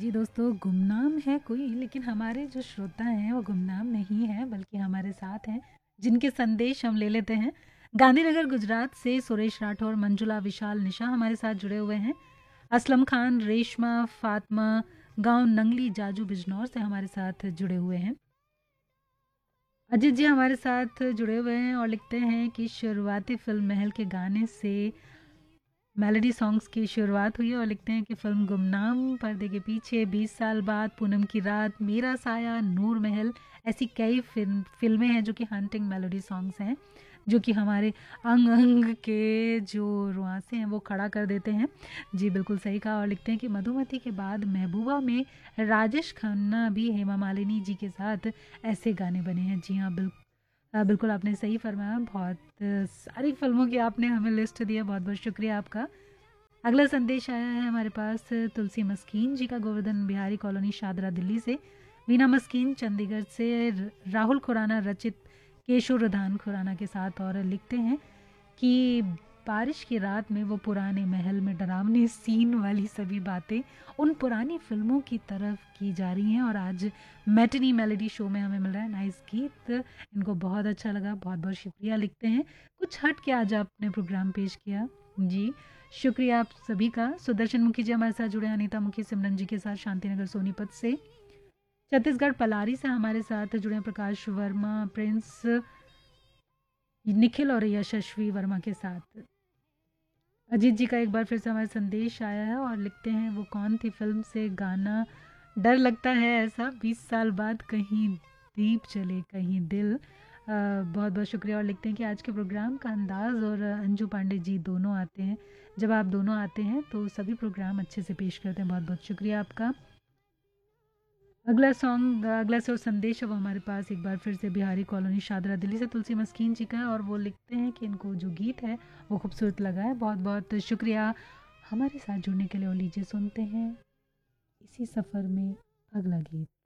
जी दोस्तों, गुमनाम है कोई, लेकिन हमारे जो श्रोता हैं वो गुमनाम नहीं है, बल्कि हमारे साथ हैं, जिनके संदेश हम ले लेते हैं। गांधीनगर गुजरात से सुरेश राठौर, मंजुला, विशाल, निशा हमारे साथ जुड़े हुए हैं। असलम खान, रेशमा, फातिमा, गांव नंगली, जाजू बिजनौर से हमारे साथ जुड़े हुए हैं। अजीत जी हमारे साथ जुड़े हुए हैं और लिखते हैं कि शुरुआती फिल्म महल के गाने से मेलोडी सॉन्ग्स की शुरुआत हुई है, और लिखते हैं कि फ़िल्म गुमनाम, पर्दे के पीछे, 20 साल बाद, पूनम की रात, मेरा साया, नूर महल, ऐसी कई फ़िल्में हैं जो कि हंटिंग मेलोडी सॉन्ग्स हैं, जो कि हमारे अंग अंग के जो रुआंसे हैं वो खड़ा कर देते हैं। जी बिल्कुल सही कहा। और लिखते हैं कि मधुमती के बाद महबूबा में राजेश खन्ना भी हेमा मालिनी जी के साथ ऐसे गाने बने हैं। जी हाँ, बिल्कुल आपने सही फरमाया। बहुत सारी फ़िल्मों की आपने हमें लिस्ट दी है, बहुत बहुत शुक्रिया आपका। अगला संदेश आया है हमारे पास तुलसी मस्कीन जी का, गोवर्धन बिहारी कॉलोनी, शादरा, दिल्ली से। वीना मस्कीन चंडीगढ़ से, राहुल खुराना रचित केशव रधान खुराना के साथ, और लिखते हैं कि बारिश की रात में वो पुराने महल में डरावनी सीन वाली सभी बातें उन पुरानी फिल्मों की तरफ की जा रही हैं, और आज मैटिनी मेलोडी शो में हमें मिल रहा है नाइस गीत। इनको बहुत अच्छा लगा, बहुत बहुत शुक्रिया। लिखते हैं कुछ हट के आज आपने प्रोग्राम पेश किया। जी शुक्रिया आप सभी का। सुदर्शन मुखी जी हमारे साथ जुड़े हैं, अनीता मुखी सिमरन जी के साथ शांतिनगर सोनीपत से। छत्तीसगढ़ पलारी से हमारे साथ जुड़े हैं प्रकाश वर्मा, प्रिंस, निखिल और यशस्वी वर्मा के साथ। अजीत जी का एक बार फिर से हमारा संदेश आया है और लिखते हैं वो कौन थी फिल्म से गाना, डर लगता है ऐसा 20 साल बाद, कहीं दीप चले कहीं दिल। बहुत बहुत शुक्रिया। और लिखते हैं कि आज के प्रोग्राम का अंदाज़, और अंजू पांडे जी दोनों आते हैं, जब आप दोनों आते हैं तो सभी प्रोग्राम अच्छे से पेश करते हैं। बहुत बहुत शुक्रिया आपका। अगला सो संदेश है वो हमारे पास एक बार फिर से बिहारी कॉलोनी, शादरा, दिल्ली से तुलसी मस्कीन जी का है, और वो लिखते हैं कि इनको जो गीत है वो खूबसूरत लगा है। बहुत बहुत शुक्रिया हमारे साथ जुड़ने के लिए। और लीजिए सुनते हैं इसी सफ़र में अगला गीत।